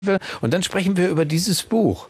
Und dann sprechen wir über dieses Buch.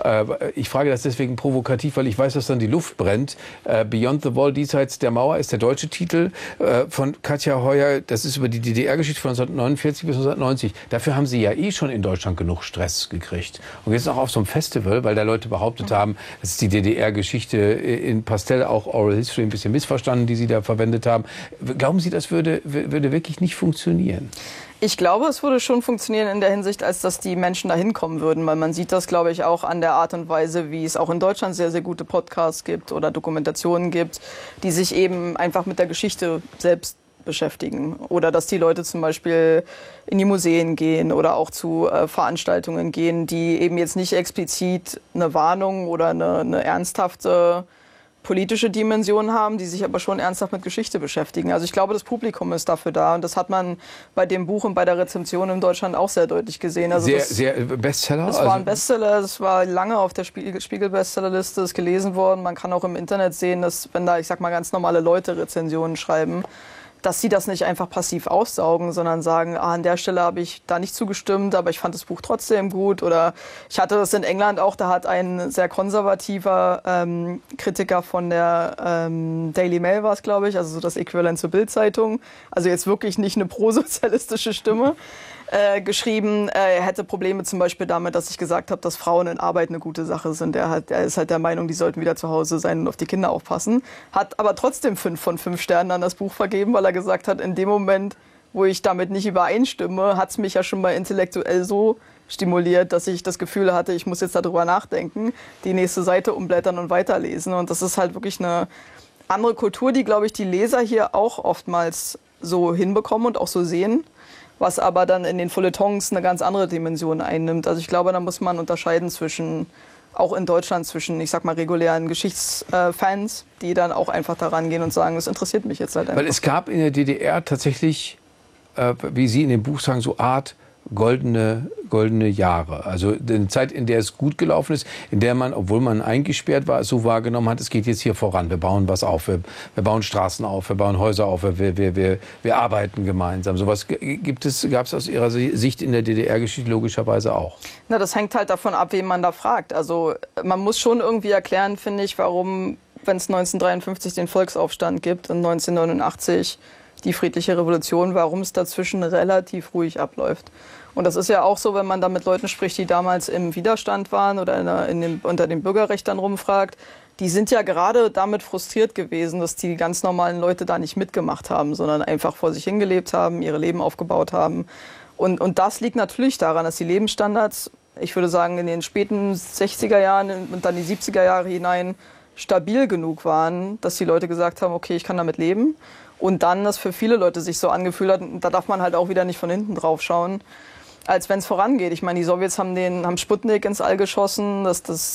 Ich frage das deswegen provokativ, weil ich weiß, dass dann die Luft brennt. Beyond the Wall, diesseits der Mauer ist der deutsche Titel von Katja Heuer. Das ist über die DDR-Geschichte von 1949 bis 1990. Dafür haben Sie ja eh schon in Deutschland genug Stress gekriegt. Und jetzt auch auf so einem Festival, weil da Leute behauptet haben, das ist die DDR-Geschichte in Pastell, auch Oral History, ein bisschen missverstanden, die Sie da verwendet haben. Glauben Sie, das würde wirklich nicht funktionieren? Ich glaube, es würde schon funktionieren in der Hinsicht, als dass die Menschen da hinkommen würden, weil man sieht das, glaube ich, auch an der Art und Weise, wie es auch in Deutschland sehr, sehr gute Podcasts gibt oder Dokumentationen gibt, die sich eben einfach mit der Geschichte selbst beschäftigen. Oder dass die Leute zum Beispiel in die Museen gehen oder auch zu Veranstaltungen gehen, die eben jetzt nicht explizit eine Warnung oder eine ernsthafte politische Dimensionen haben, die sich aber schon ernsthaft mit Geschichte beschäftigen. Also ich glaube, das Publikum ist dafür da und das hat man bei dem Buch und bei der Rezension in Deutschland auch sehr deutlich gesehen. Also sehr Bestseller? Es war ein Bestseller, es war lange auf der Spiegel-Bestsellerliste, ist gelesen worden. Man kann auch im Internet sehen, dass wenn da, ich sag mal, ganz normale Leute Rezensionen schreiben, dass sie das nicht einfach passiv aussaugen, sondern sagen, an der Stelle habe ich da nicht zugestimmt, aber ich fand das Buch trotzdem gut. Oder ich hatte das in England auch, da hat ein sehr konservativer Kritiker von der Daily Mail war es, glaube ich, also so das Äquivalent zur Bild-Zeitung, also jetzt wirklich nicht eine prosozialistische Stimme, geschrieben, er hätte Probleme zum Beispiel damit, dass ich gesagt habe, dass Frauen in Arbeit eine gute Sache sind. Er ist halt der Meinung, die sollten wieder zu Hause sein und auf die Kinder aufpassen. Hat aber trotzdem 5 von 5 Sternen an das Buch vergeben, weil er gesagt hat, in dem Moment, wo ich damit nicht übereinstimme, hat es mich ja schon mal intellektuell so stimuliert, dass ich das Gefühl hatte, ich muss jetzt darüber nachdenken, die nächste Seite umblättern und weiterlesen. Und das ist halt wirklich eine andere Kultur, die, glaube ich, die Leser hier auch oftmals so hinbekommen und auch so sehen, was aber dann in den Feuilletons eine ganz andere Dimension einnimmt. Also ich glaube, da muss man unterscheiden zwischen, auch in Deutschland, zwischen, ich sag mal, regulären Geschichtsfans, die dann auch einfach da rangehen und sagen, das interessiert mich jetzt halt einfach. Weil es gab in der DDR tatsächlich, wie Sie in dem Buch sagen, so Art goldene Jahre. Also eine Zeit, in der es gut gelaufen ist, in der man, obwohl man eingesperrt war, so wahrgenommen hat, es geht jetzt hier voran. Wir bauen was auf, wir bauen Straßen auf, wir bauen Häuser auf, wir arbeiten gemeinsam. Sowas gab es aus Ihrer Sicht in der DDR-Geschichte logischerweise auch. Na, das hängt halt davon ab, wen man da fragt. Also man muss schon irgendwie erklären, finde ich, warum, wenn es 1953 den Volksaufstand gibt und 1989 die friedliche Revolution, warum es dazwischen relativ ruhig abläuft. Und das ist ja auch so, wenn man da mit Leuten spricht, die damals im Widerstand waren oder unter den Bürgerrechtern rumfragt. Die sind ja gerade damit frustriert gewesen, dass die ganz normalen Leute da nicht mitgemacht haben, sondern einfach vor sich hingelebt haben, ihre Leben aufgebaut haben. Und das liegt natürlich daran, dass die Lebensstandards, ich würde sagen, in den späten 60er Jahren und dann die 70er Jahre hinein stabil genug waren, dass die Leute gesagt haben, okay, ich kann damit leben. Und dann das für viele Leute sich so angefühlt hat, da darf man halt auch wieder nicht von hinten drauf schauen, als wenn es vorangeht. Ich meine, die Sowjets haben Sputnik ins All geschossen, das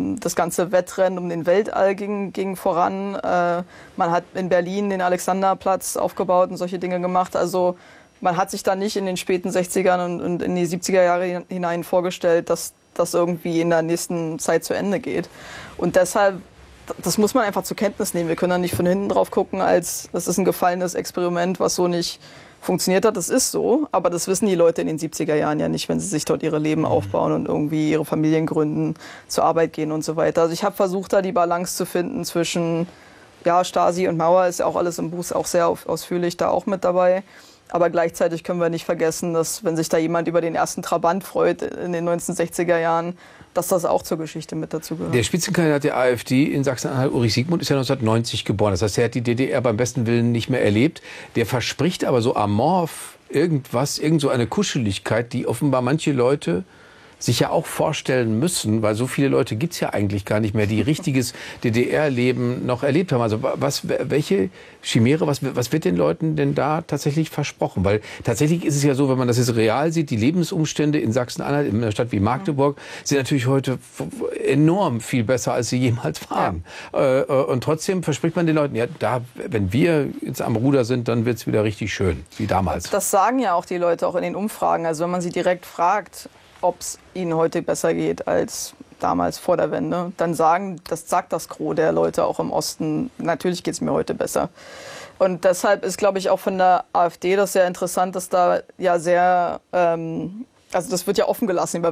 ganze Wettrennen um den Weltall ging voran. Man hat in Berlin den Alexanderplatz aufgebaut und solche Dinge gemacht. Also man hat sich da nicht in den späten 60ern und in die 70er Jahre hinein vorgestellt, dass das irgendwie in der nächsten Zeit zu Ende geht. Und deshalb, das muss man einfach zur Kenntnis nehmen. Wir können da nicht von hinten drauf gucken, als das ist ein gefallenes Experiment, was so nicht funktioniert hat. Das ist so, aber das wissen die Leute in den 70er Jahren ja nicht, wenn sie sich dort ihre Leben aufbauen und irgendwie ihre Familien gründen, zur Arbeit gehen und so weiter. Also ich habe versucht, da die Balance zu finden zwischen, ja, Stasi und Mauer ist ja auch alles im Buch auch sehr ausführlich da auch mit dabei. Aber gleichzeitig können wir nicht vergessen, dass wenn sich da jemand über den ersten Trabant freut in den 1960er Jahren, dass das auch zur Geschichte mit dazu gehört. Der Spitzenkandidat der AfD in Sachsen-Anhalt, Ulrich Siegmund, ist ja 1990 geboren. Das heißt, er hat die DDR beim besten Willen nicht mehr erlebt. Der verspricht aber so amorph irgend so eine Kuscheligkeit, die offenbar manche Leute sich ja auch vorstellen müssen, weil so viele Leute gibt's ja eigentlich gar nicht mehr, die richtiges DDR-Leben noch erlebt haben. Also welche Chimäre, was wird den Leuten denn da tatsächlich versprochen? Weil tatsächlich ist es ja so, wenn man das jetzt real sieht, die Lebensumstände in Sachsen-Anhalt, in einer Stadt wie Magdeburg, sind natürlich heute enorm viel besser, als sie jemals waren. Ja. Und trotzdem verspricht man den Leuten, ja, wenn wir jetzt am Ruder sind, dann wird's wieder richtig schön, wie damals. Das sagen ja auch die Leute auch in den Umfragen. Also wenn man sie direkt fragt, ob es ihnen heute besser geht als damals vor der Wende, dann sagt das Gros der Leute auch im Osten, natürlich geht es mir heute besser. Und deshalb ist, glaube ich, auch von der AfD das sehr interessant, dass da ja sehr Also das wird ja offen gelassen.